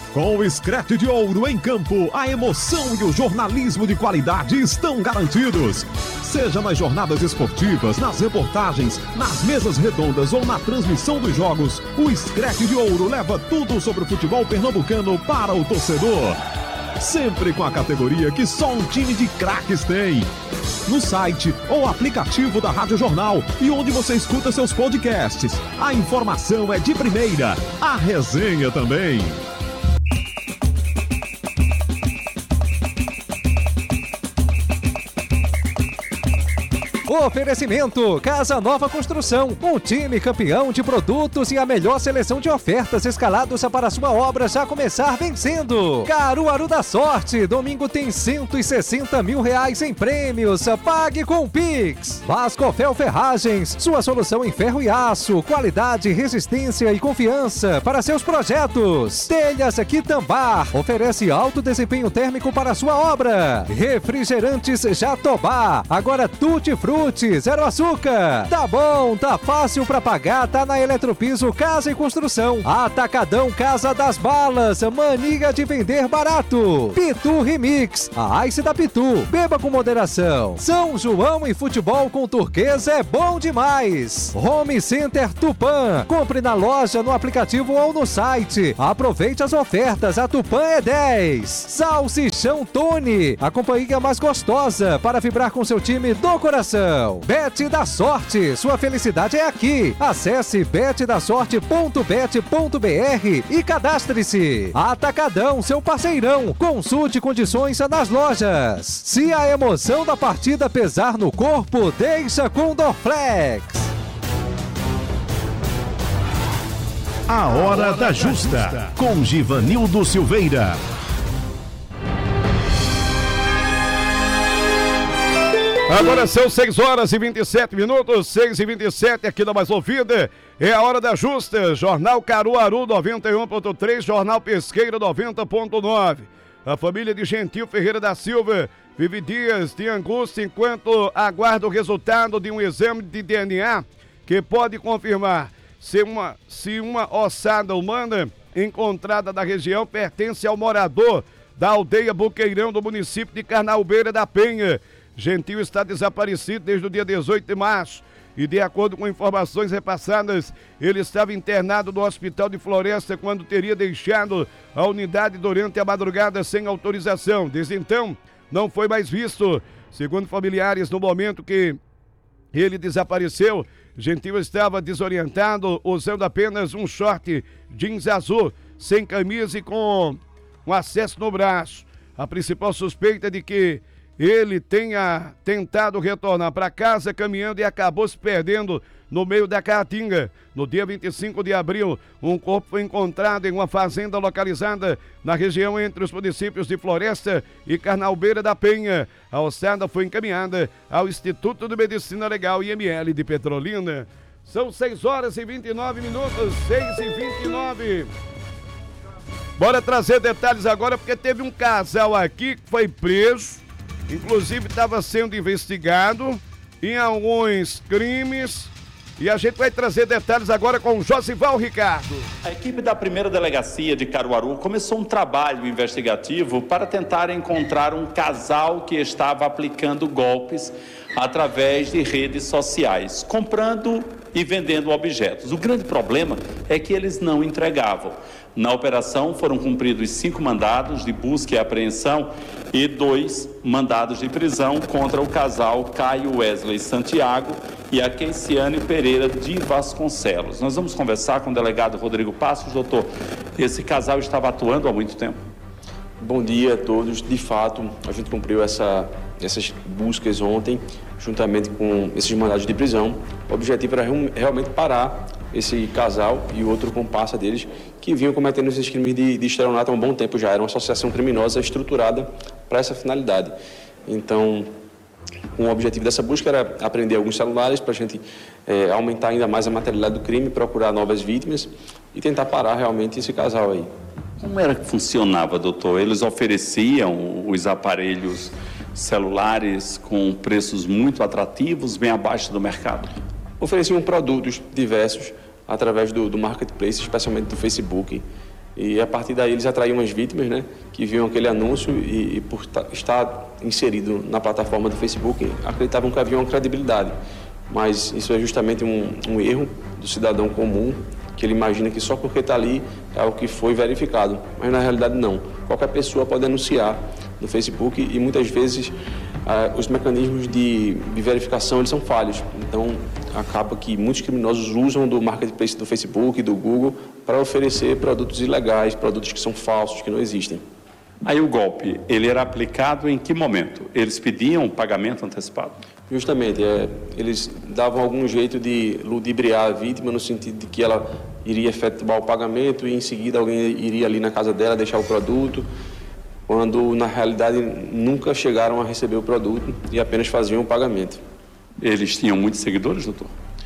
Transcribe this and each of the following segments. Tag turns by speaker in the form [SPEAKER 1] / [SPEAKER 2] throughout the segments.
[SPEAKER 1] Com o Screte de Ouro em campo, a emoção e o jornalismo de qualidade estão garantidos. Seja nas jornadas esportivas, nas reportagens, nas mesas redondas ou na transmissão dos jogos, o Screte de Ouro leva tudo sobre o futebol pernambucano para o torcedor. Sempre com a categoria que só um time de craques tem. No site ou aplicativo da Rádio Jornal e onde você escuta seus podcasts. A informação é de primeira, a resenha também.
[SPEAKER 2] Oferecimento Casa Nova Construção, um time campeão de produtos e a melhor seleção de ofertas escalados para sua obra já começar vencendo. Caruaru da Sorte, domingo tem R$160 mil em prêmios, pague com Pix. Vascofel Ferragens, sua solução em ferro e aço, qualidade, resistência e confiança para seus projetos. Telhas Quitambar, oferece alto desempenho térmico para sua obra. Refrigerantes Jatobá, agora Tutti Frutti, zero açúcar. Tá bom, tá fácil pra pagar, tá na Eletropiso Casa e Construção. Atacadão Casa das Balas, mania de vender barato. Pitu Remix, a Ice da Pitu, beba com moderação. São João e futebol com turquesa é bom demais. Home Center Tupã, compre na loja, no aplicativo ou no site. Aproveite as ofertas, a Tupã é 10. Salsichão Tony, a companhia mais gostosa para vibrar com seu time do coração. Bet da Sorte, sua felicidade é aqui. Acesse betdasorte.bet.br e cadastre-se. Atacadão, seu parceirão. Consulte condições nas lojas. Se a emoção da partida pesar no corpo, deixa com Dorflex.
[SPEAKER 3] A Hora da Justa, com Givanildo Silveira.
[SPEAKER 4] Agora são 6h27, 6h27 aqui da Mais Ouvida. É a Hora da Justa. Jornal Caruaru 91.3, Jornal Pesqueira 90.9. A família de Gentil Ferreira da Silva vive dias de angústia enquanto aguarda o resultado de um exame de DNA que pode confirmar se uma ossada humana encontrada na região pertence ao morador da aldeia Buqueirão do município de Carnalbeira da Penha. Gentil está desaparecido desde o dia 18 de março e, de acordo com informações repassadas, ele estava internado no Hospital de Floresta quando teria deixado a unidade durante a madrugada sem autorização. Desde então, não foi mais visto. Segundo familiares, no momento que ele desapareceu, Gentil estava desorientado, usando apenas um short jeans azul, sem camisa e com um acesso no braço. A principal suspeita é de que ele tenha tentado retornar para casa caminhando e acabou se perdendo no meio da Caatinga. No dia 25 de abril, um corpo foi encontrado em uma fazenda localizada na região entre os municípios de Floresta e Carnalbeira da Penha. A ossada foi encaminhada ao Instituto de Medicina Legal IML de Petrolina. São 6h29, 6h29. Bora trazer detalhes agora, porque teve um casal aqui que foi preso. Inclusive estava sendo investigado em alguns crimes e a gente vai trazer detalhes agora com o Josival Ricardo.
[SPEAKER 5] A equipe da primeira delegacia de Caruaru começou um trabalho investigativo para tentar encontrar um casal que estava aplicando golpes através de redes sociais, comprando e vendendo objetos. O grande problema é que eles não entregavam. Na operação foram cumpridos 5 mandados de busca e apreensão e 2 mandados de prisão contra o casal Caio Wesley Santiago e a Keiciane Pereira de Vasconcelos. Nós vamos conversar com o delegado Rodrigo Passos. Doutor, esse casal estava atuando há muito tempo?
[SPEAKER 6] Bom dia a todos. De fato, a gente cumpriu essas buscas ontem, juntamente com esses mandados de prisão. O objetivo era realmente parar esse casal e o outro comparsa deles, que vinham cometendo esses crimes de estelionato há um bom tempo já. Era uma associação criminosa estruturada para essa finalidade. Então, o objetivo dessa busca era apreender alguns celulares para a gente aumentar ainda mais a materialidade do crime, procurar novas vítimas e tentar parar realmente esse casal aí.
[SPEAKER 5] Como era que funcionava, doutor? Eles ofereciam os aparelhos celulares com preços muito atrativos, bem abaixo do mercado?
[SPEAKER 6] Ofereciam produtos diversos através do marketplace, especialmente do Facebook. E a partir daí eles atraíam as vítimas, né, que viam aquele anúncio e por estar inserido na plataforma do Facebook, acreditavam que havia uma credibilidade. Mas isso é justamente um erro do cidadão comum, que ele imagina que só porque está ali é algo que foi verificado. Mas na realidade não. Qualquer pessoa pode anunciar no Facebook e muitas vezes os mecanismos de verificação eles são falhos. Então acaba que muitos criminosos usam do marketplace do Facebook, do Google, para oferecer produtos ilegais, produtos que são falsos, que não existem.
[SPEAKER 5] Aí o golpe, ele era aplicado em que momento? Eles pediam pagamento antecipado?
[SPEAKER 6] Justamente, eles davam algum jeito de ludibriar a vítima no sentido de que ela iria efetuar o pagamento e em seguida alguém iria ali na casa dela deixar o produto, quando na realidade nunca chegaram a receber o produto e apenas faziam o pagamento.
[SPEAKER 5] Eles tinham muitos seguidores, doutor?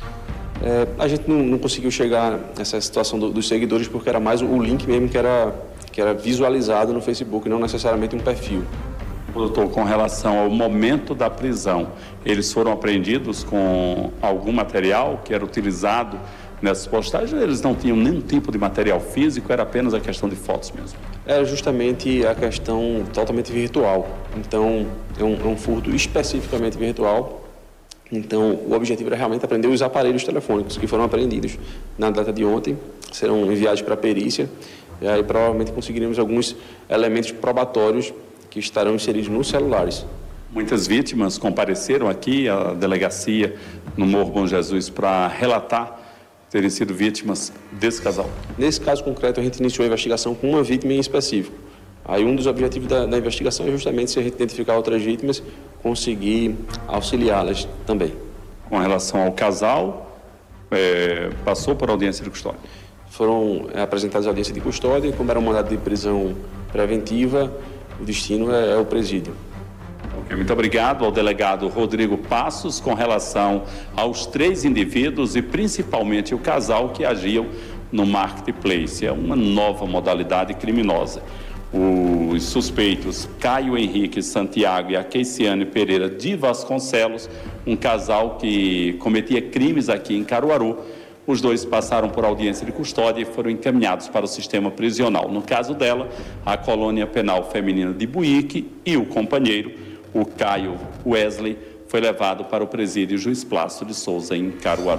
[SPEAKER 6] A gente não conseguiu chegar nessa situação dos seguidores porque era mais o link mesmo que era visualizado no Facebook, não necessariamente um perfil.
[SPEAKER 5] Doutor, com relação ao momento da prisão, eles foram apreendidos com algum material que era utilizado nessas postagens? Eles não tinham nenhum tipo de material físico, era apenas a questão de fotos mesmo?
[SPEAKER 6] Era justamente a questão totalmente virtual. Então, é um furto especificamente virtual. Então, o objetivo era realmente apreender os aparelhos telefônicos que foram apreendidos na data de ontem, serão enviados para a perícia, e aí provavelmente conseguiremos alguns elementos probatórios que estarão inseridos nos celulares.
[SPEAKER 5] Muitas vítimas compareceram aqui à delegacia no Morro Bom Jesus para relatar terem sido vítimas desse casal.
[SPEAKER 6] Nesse caso concreto, a gente iniciou a investigação com uma vítima em específico. Aí um dos objetivos da investigação é justamente, se a gente identificar outras vítimas, conseguir auxiliá-las também.
[SPEAKER 5] Com relação ao casal, passou por audiência de custódia?
[SPEAKER 6] Foram apresentadas audiência de custódia, como era um mandado de prisão preventiva, o destino é o presídio.
[SPEAKER 5] Okay, muito obrigado ao delegado Rodrigo Passos com relação aos 3 indivíduos e principalmente o casal que agiam no marketplace. É uma nova modalidade criminosa. Os suspeitos Caio Henrique Santiago e a Keiciane Pereira de Vasconcelos, um casal que cometia crimes aqui em Caruaru. Os dois passaram por audiência de custódia e foram encaminhados para o sistema prisional. No caso dela, a colônia penal feminina de Buíque e o companheiro, o Caio Wesley, foi levado para o presídio Juiz Plácido de Souza, em Caruaru.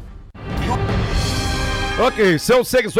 [SPEAKER 4] Ok, são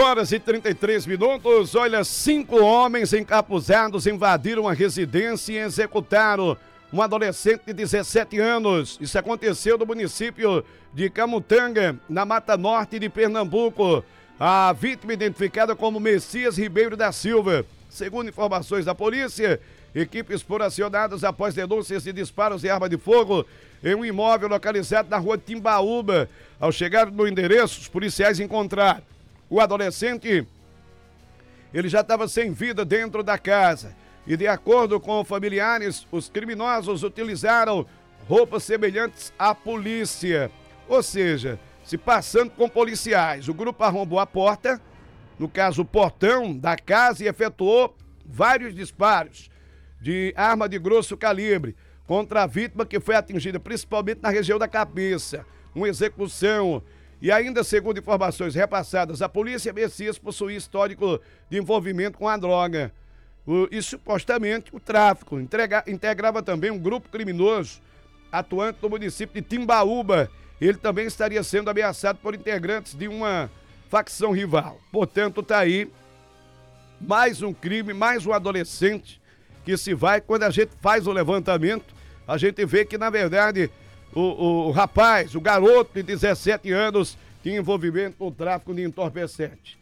[SPEAKER 4] 6h33. Olha, 5 homens encapuzados invadiram a residência e executaram um adolescente de 17 anos. Isso aconteceu no município de Camutanga, na Mata Norte de Pernambuco. A vítima identificada como Messias Ribeiro da Silva. Segundo informações da polícia, equipes foram acionadas após denúncias de disparos de arma de fogo em um imóvel localizado na rua Timbaúba. Ao chegar no endereço, os policiais encontraram o adolescente. Ele já estava sem vida dentro da casa. E de acordo com familiares, os criminosos utilizaram roupas semelhantes à polícia. Ou seja, se passando com policiais, o grupo arrombou a porta, no caso o portão da casa, e efetuou vários disparos de arma de grosso calibre contra a vítima, que foi atingida principalmente na região da cabeça. Uma execução. E ainda, segundo informações repassadas à polícia, Messias possuía histórico de envolvimento com a droga. E supostamente o tráfico. Integrava também um grupo criminoso atuante no município de Timbaúba. Ele também estaria sendo ameaçado por integrantes de uma facção rival. Portanto, está aí mais um crime, mais um adolescente que se vai. Quando a gente faz o levantamento, a gente vê que, na verdade, o rapaz, o garoto de 17 anos, tinha envolvimento com o tráfico de entorpecente.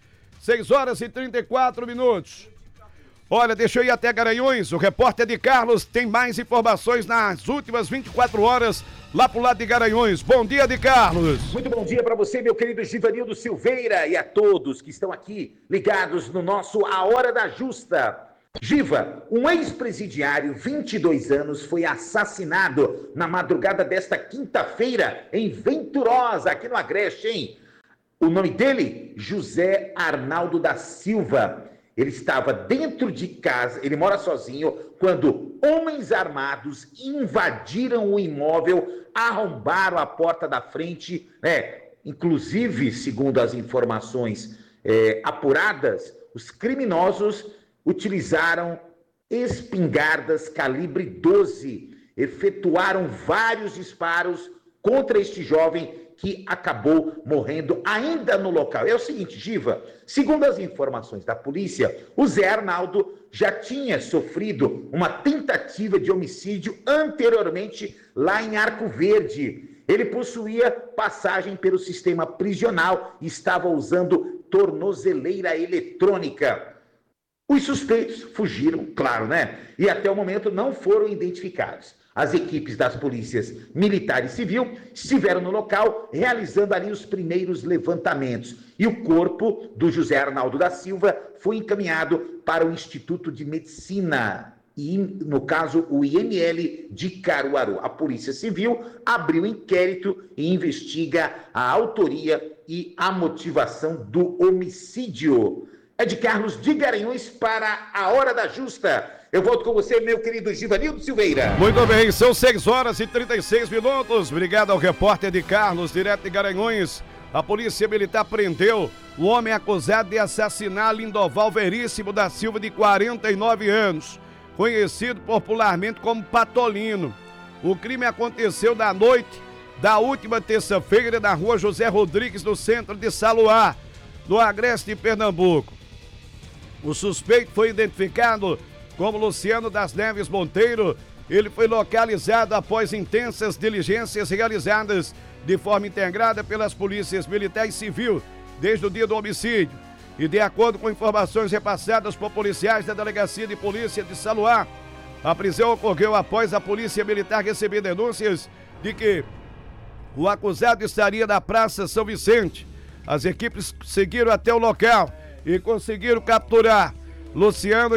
[SPEAKER 4] 6h34. Olha, deixa eu ir até Garanhuns. O repórter de Carlos tem mais informações nas últimas 24 horas lá pro lado de Garanhuns. Bom dia, de Carlos.
[SPEAKER 7] Muito bom dia para você, meu querido Givanildo Silveira, e a todos que estão aqui ligados no nosso A Hora da Justa. Giva, um ex-presidiário, 22 anos, foi assassinado na madrugada desta quinta-feira em Venturosa, aqui no Agreste, hein? O nome dele, José Arnaldo da Silva. Ele estava dentro de casa, ele mora sozinho, quando homens armados invadiram o imóvel, arrombaram a porta da frente, inclusive, segundo as informações apuradas, os criminosos utilizaram espingardas calibre 12, efetuaram vários disparos contra este jovem que acabou morrendo ainda no local. É o seguinte, Giva, segundo as informações da polícia, o Zé Arnaldo já tinha sofrido uma tentativa de homicídio anteriormente lá em Arco Verde. Ele possuía passagem pelo sistema prisional e estava usando tornozeleira eletrônica. Os suspeitos fugiram, claro, né? E até o momento não foram identificados. As equipes das polícias militar e civil estiveram no local realizando ali os primeiros levantamentos. E o corpo do José Arnaldo da Silva foi encaminhado para o Instituto de Medicina, e no caso o IML de Caruaru. A Polícia Civil abriu inquérito e investiga a autoria e a motivação do homicídio. É de Carlos de Garanhuns para a Hora da Justa. Eu volto com você, meu querido Givanildo Silveira.
[SPEAKER 4] Muito bem, são 6 horas e 36 minutos. Obrigado ao repórter de Carlos, direto de Garanhuns. A Polícia Militar prendeu o homem acusado de assassinar Lindoval Veríssimo da Silva, de 49 anos, conhecido popularmente como Patolino. O crime aconteceu na noite da última terça-feira na rua José Rodrigues, no centro de Saluá, no Agreste de Pernambuco. O suspeito foi identificado como Luciano das Neves Monteiro. Ele foi localizado após intensas diligências realizadas de forma integrada pelas polícias militar e civil desde o dia do homicídio. E de acordo com informações repassadas por policiais da Delegacia de Polícia de Saluá, a prisão ocorreu após a Polícia Militar receber denúncias de que o acusado estaria na Praça São Vicente. As equipes seguiram até o local e conseguiram capturar Luciano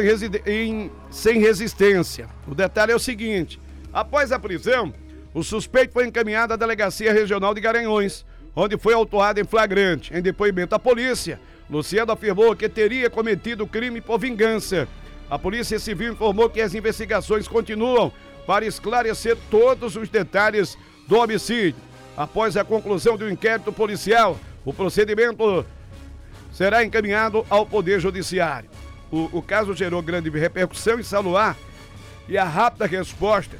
[SPEAKER 4] sem resistência. O detalhe é o seguinte: após a prisão, o suspeito foi encaminhado à Delegacia Regional de Garanhuns, onde foi autuado em flagrante. Em depoimento à polícia, Luciano afirmou que teria cometido o crime por vingança. A Polícia Civil informou que as investigações continuam para esclarecer todos os detalhes do homicídio. Após a conclusão do inquérito policial, o procedimento será encaminhado ao Poder Judiciário. O caso gerou grande repercussão em Saluá e a rápida resposta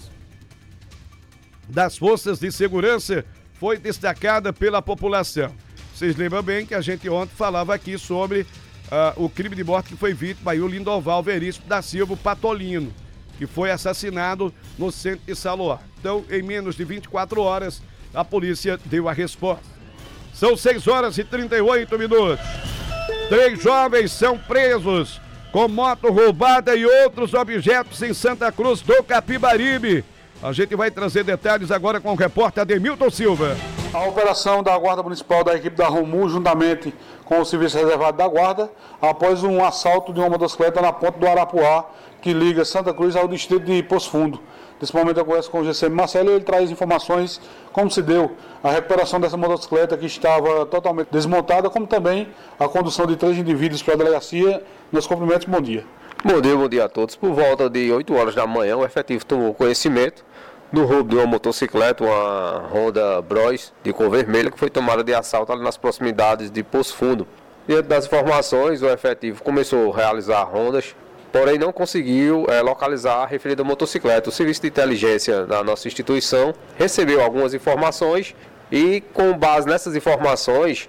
[SPEAKER 4] das forças de segurança foi destacada pela população. Vocês lembram bem que a gente ontem falava aqui sobre o crime de morte que foi vítima aí, o Lindoval Veríssimo da Silva, o Patolino, que foi assassinado no centro de Saluá. Então, em menos de 24 horas, a polícia deu a resposta. São 6 horas e 38 minutos. 3 jovens são presos com moto roubada e outros objetos em Santa Cruz do Capibaribe. A gente vai trazer detalhes agora com o repórter Ademilton Silva.
[SPEAKER 8] A operação da Guarda Municipal da equipe da Romu, juntamente com o Serviço Reservado da Guarda, após um assalto de uma motocicleta na ponte do Arapuá, que liga Santa Cruz ao distrito de Poço Fundo. Nesse momento eu converso com o GCM Marcelo e ele traz informações como se deu a recuperação dessa motocicleta que estava totalmente desmontada, como também a condução de 3 indivíduos para a delegacia. Meus cumprimentos, bom dia.
[SPEAKER 9] Bom dia a todos. Por volta de 8 horas da manhã, o efetivo tomou conhecimento do roubo de uma motocicleta, uma Honda Bros de cor vermelha, que foi tomada de assalto ali nas proximidades de Poço Fundo. Diante das informações, o efetivo começou a realizar rondas, porém não conseguiu localizar a referida motocicleta. O serviço de inteligência da nossa instituição recebeu algumas informações e, com base nessas informações,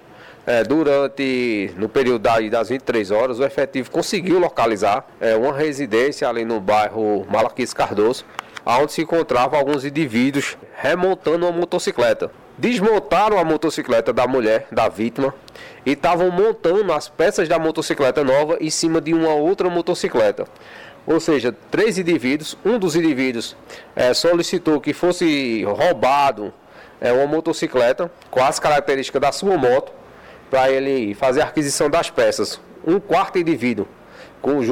[SPEAKER 9] no período das 23 horas, o efetivo conseguiu localizar uma residência ali no bairro Malaquias Cardoso, onde se encontravam alguns indivíduos remontando uma motocicleta. Desmontaram a motocicleta da mulher, da vítima, e estavam montando as peças da motocicleta nova em cima de uma outra motocicleta. Ou seja, 3 indivíduos, um dos indivíduos solicitou que fosse roubado uma motocicleta com as características da sua moto, para ele fazer a aquisição das peças. Um quarto indivíduo, com